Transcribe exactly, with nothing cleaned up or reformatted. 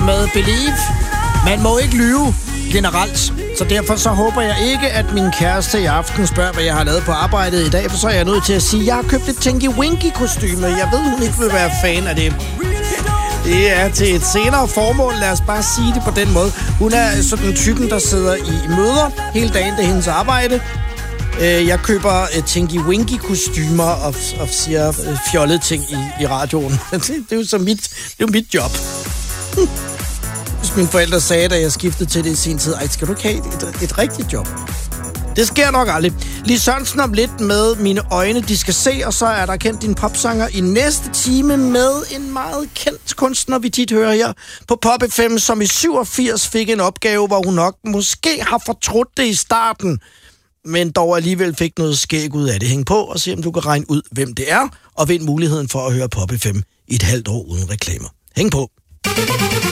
med Believe. Man må ikke lyve generelt, så derfor så håber jeg ikke, at min kæreste i aften spørger, hvad jeg har lavet på arbejdet i dag, for så er jeg nødt til at sige, at jeg har købt et Tinky Winky-kostyme. Jeg ved, hun ikke vil være fan af det. Det er til et senere formål, lad os bare sige det på den måde. Hun er sådan typen, der sidder i møder hele dagen, det er hendes arbejde. Jeg køber Tinky Winky-kostymer og, og siger fjollede ting i, i radioen. Det, det er jo så mit, det er jo mit job. Hvis mine forældre sagde, da jeg skiftede til det i sin tid, ej, skal du ikke have et, et rigtigt job? Det sker nok aldrig. Lis Sørensen om lidt med Mine øjne, de skal se, og så er der kendt din popsanger i næste time med en meget kendt kunstner, vi tit hører her på Pop F M, som i syvogfirs fik en opgave, hvor hun nok måske har fortrudt det i starten, men dog alligevel fik noget skæg ud af det. Hæng på og se, om du kan regne ud, hvem det er, og vind muligheden for at høre Pop F M i et halvt år uden reklamer. Hæng på.